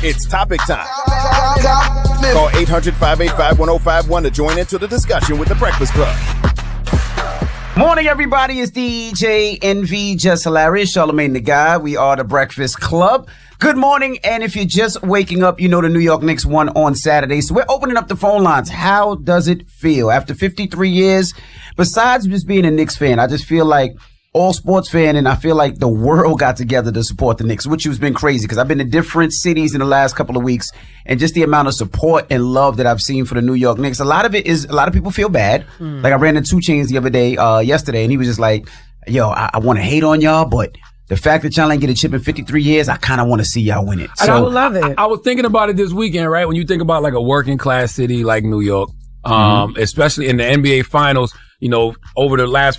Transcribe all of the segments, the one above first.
It's topic time. Call 800-585-1051 to join into the discussion with The Breakfast Club. Morning, everybody. It's DJ NV, Just Hilarious, Charlamagne the Guy. We are The Breakfast Club. Good morning, and if you're just waking up, you know the New York Knicks won on Saturday, so we're opening up the phone lines. How does it feel? After 53 years, besides just being a Knicks fan, I just feel like all sports fan, and I feel like the world got together to support the Knicks, which has been crazy because I've been to different cities in the last couple of weeks, and just the amount of support and love that I've seen for the New York Knicks. A lot of people feel bad. Like I ran into 2 Chainz the other day, yesterday, and he was just like, yo, I want to hate on y'all, but the fact that y'all ain't get a chip in 53 years, I kind of want to see y'all win it. So, I would love it. I was thinking about it this weekend, right? When you think about like a working class city like New York, especially in the NBA Finals, you know, over the last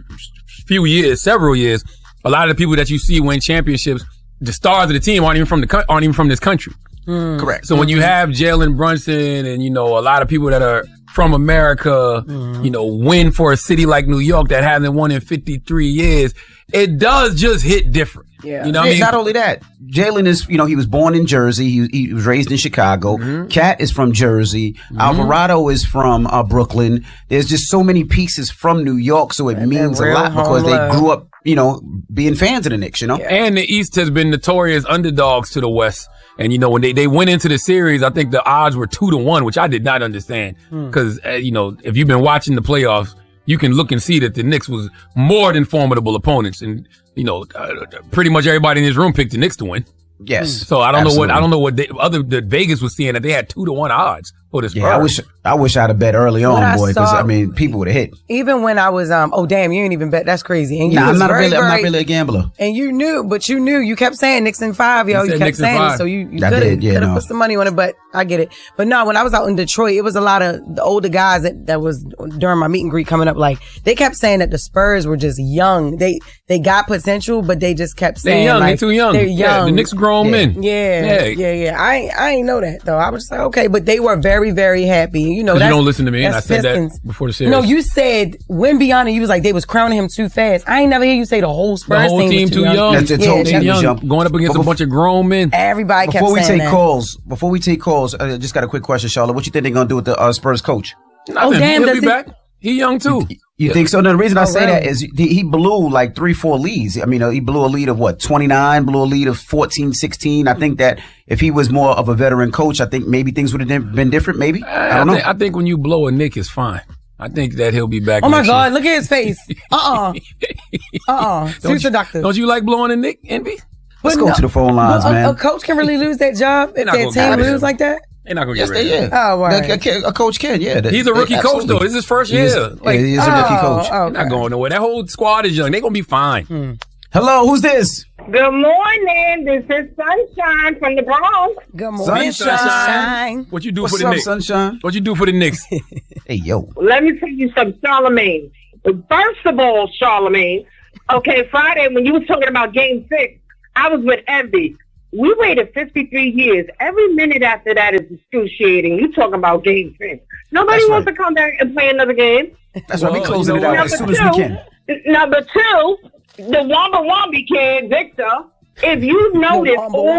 several years, a lot of the people that you see win championships, the stars of the team aren't even from this country. Correct. So when you have Jalen Brunson and, you know, a lot of people that are from America, you know, win for a city like New York that hasn't won in 53 years, it does just hit different. Yeah. You know what I mean? Not only that, Jalen is, you know, he was born in Jersey. He was raised in Chicago. Cat is from Jersey. Alvarado is from Brooklyn. There's just so many pieces from New York, so it means a lot because they grew up, you know, being fans of the Knicks, you know? And the East has been notorious underdogs to the West. And, you know, when they went into the series, I think the odds were 2-1, which I did not understand. Because, you know, if you've been watching the playoffs, you can look and see that the Knicks was more than formidable opponents. And, you know, pretty much everybody in this room picked the Knicks to win. Yes. So I don't know what that Vegas was seeing, that they had 2-1 odds for this. Yeah, I wish I'd have bet early on, boy, because I mean, people would have hit. Even when I was, oh damn, you ain't even bet. That's crazy. And I'm not really a gambler. And you knew. You kept saying Knicks in 5, yo. You kept saying it, so you could have put some money on it. But I get it. But no, when I was out in Detroit, it was a lot of the older guys that was during my meet and greet coming up. Like they kept saying that the Spurs were just young. They got potential, but they just kept saying they're young. Like, they're too young. They're young. Yeah, the Knicks grown men. Yeah. I ain't know that though. I was just like, okay, but they were very, very happy. You know, you don't listen to me, and I said that before the series. No, you said Wembanyama, and you was like they was crowning him too fast. I ain't never hear you say the whole Spurs team too young. The whole team was young. Going up against a bunch of grown men. Everybody kept saying that. Before we take calls, I just got a quick question, Charlotte. What you think they're gonna do with the Spurs coach? Nothing. He'll be back. He young too. You think so? No, the reason I say that is he blew like 3-4 leads. I mean, he blew a lead of 29, blew a lead of 14, 16. I think that if he was more of a veteran coach, I think maybe things would have been different. Maybe. I don't know. I think when you blow a Knick, it's fine. I think that he'll be back. Oh my God, look at his face. Too seductive. Don't you like blowing a Knick, Envy? Let's go to the phone lines, man. A coach can really lose that job if their team lose like that? They're not going to get rid of him. Oh, right. A coach can, yeah. He's a rookie coach, though. This is his first year. He's a rookie coach. He's not going nowhere. That whole squad is young. They're going to be fine. Hello, who's this? Good morning. This is Sunshine from the Bronx. Good morning, Sunshine. What you do for the Knicks? Sunshine? What you do for the Knicks? Hey, yo. Let me tell you something, Charlamagne. First of all, Charlamagne, okay, Friday when you was talking about Game 6, I was with Envy. We waited 53 years. Every minute after that is excruciating. You talking about Game 6. Nobody wants to come back and play another game. That's why we closing it out as soon as we can. Number 2, the Wamba Wambi kid, Victor, if you notice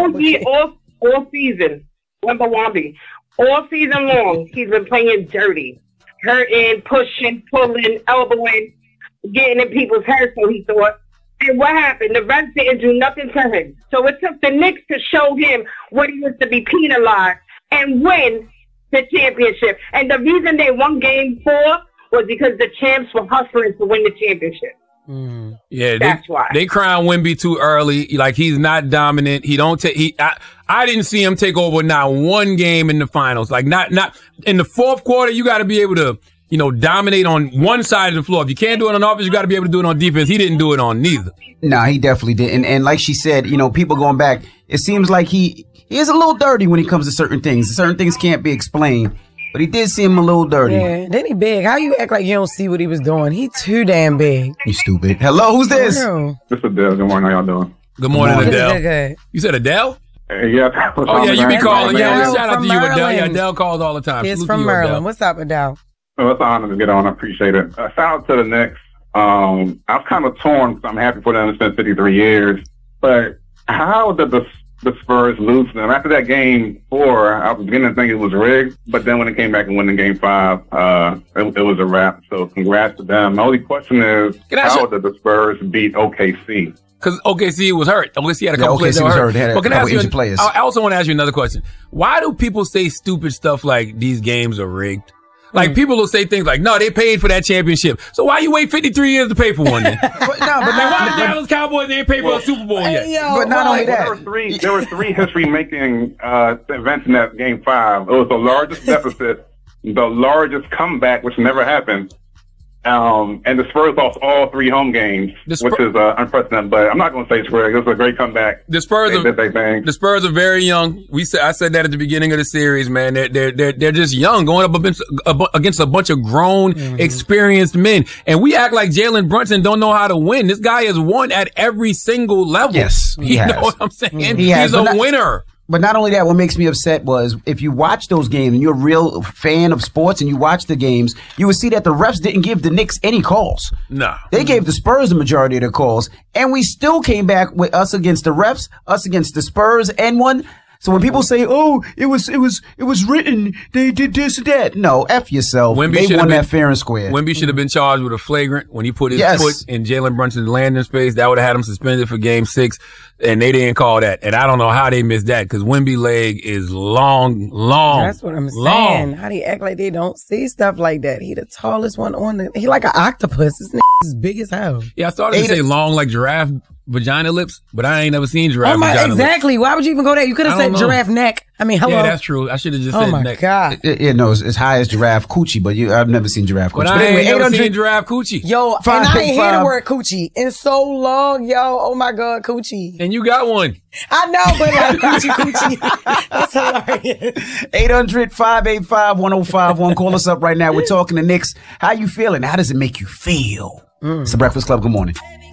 all season, Wamba Wambi, all season long, he's been playing dirty, hurting, pushing, pulling, elbowing, getting in people's heads, so he thought. And what happened? The refs didn't do nothing to him. So it took the Knicks to show him what he was to be penalized and win the championship. And the reason they won Game 4 was because the champs were hustling to win the championship. Yeah, that's why they crown Wemby too early. Like he's not dominant. He don't take. I didn't see him take over not one game in the finals. Like not in the fourth quarter. You got to be able to, you know, dominate on one side of the floor. If you can't do it on offense, you got to be able to do it on defense. He didn't do it on neither. Nah, he definitely did. And like she said, you know, people going back, it seems like he is a little dirty when it comes to certain things. Certain things can't be explained. But he did seem a little dirty. Yeah, then he big. How you act like you don't see what he was doing? He too damn big. You stupid. Hello, who's this? This is Adele. Good morning. How y'all doing? Good morning, Adele. Good. You said Adele? Yeah. Oh, yeah, you be calling. Yeah, shout out to you, Maryland. Adele. Yeah, Adele calls all the time. He's Salute from to you, Maryland. Adele. What's up, Adele? Well, it's an honor to get on. I appreciate it. Shout out to the Knicks. I was kind of torn because I'm happy for them to spend 53 years. But how did the the Spurs lose them. After that game 4, I was beginning to think it was rigged, but then when it came back and won in game 5, it was a wrap. So congrats to them. My only question is, how did the Spurs beat OKC? Because OKC was hurt. OKC had a couple players that were hurt. But can I ask you? Players. I also want to ask you another question. Why do people say stupid stuff like these games are rigged? Like, people will say things like, no, they paid for that championship. So why you wait 53 years to pay for one then? Why the Dallas Cowboys ain't paid for a Super Bowl yet? But not only that. There were three history-making events in that game 5. It was the largest deficit, the largest comeback, which never happened. And the Spurs lost all 3 home games, which is unprecedented. But I'm not going to say Spurs. It was a great comeback. The Spurs are very young. I said that at the beginning of the series, man. They're just young, going up against a bunch of grown, experienced men. And we act like Jalen Brunson don't know how to win. This guy has won at every single level. Yes, he has. You know what I'm saying? He's a winner. But not only that, what makes me upset was if you watch those games and you're a real fan of sports and you watch the games, you would see that the refs didn't give the Knicks any calls. No. They gave the Spurs the majority of the calls, and we still came back with us against the refs, us against the Spurs, and won. So when people say, "Oh, it was written, they did this and that," no, F yourself. They won that fair and square. Wemby should have been charged with a flagrant when he put his foot in Jalen Brunson's landing space. That would have had him suspended for Game 6, and they didn't call that. And I don't know how they missed that because Wemby's leg is long. That's what I'm saying. How do you act like they don't see stuff like that? He the tallest one on he like an octopus. This is big as hell. Yeah, I started to say long like giraffe vagina lips, but I ain't never seen giraffe vagina exactly. Lips. Why would you even go there? You could have said giraffe neck. I mean, hello. Yeah, that's true. I should have just said neck. Oh, my God. No, it's as high as giraffe coochie, but I've never seen giraffe coochie. But I ain't never seen giraffe coochie. Yo, and I ain't hear the word coochie in so long, yo. Oh, my God, coochie. And you got one. I know, but like, coochie. That's hilarious. 800-585-1051. Call us up right now. We're talking to Knicks. How you feeling? How does it make you feel? It's the Breakfast Club. Good morning.